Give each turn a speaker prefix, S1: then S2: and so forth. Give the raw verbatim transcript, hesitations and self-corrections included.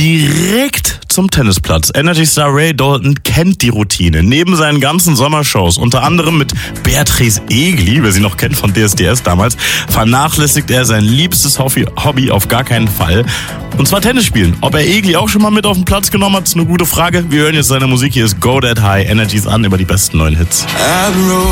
S1: direkt zum Tennisplatz. Energy-Star Ray Dalton kennt die Routine. Neben seinen ganzen Sommershows, unter anderem mit Beatrice Egli, wer sie noch kennt von D S D S damals, vernachlässigt er sein liebstes Hobby, Hobby auf gar keinen Fall. Und zwar Tennis spielen. Ob er Egli auch schon mal mit auf den Platz genommen hat, ist eine gute Frage. Wir hören jetzt seine Musik. Hier ist Go That High. Energies an über die besten neuen Hits.
S2: Admiral.